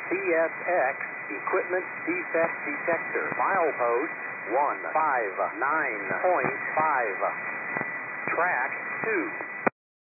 CSX Equipment Defect Detector. Milepost 159.5. Track 2.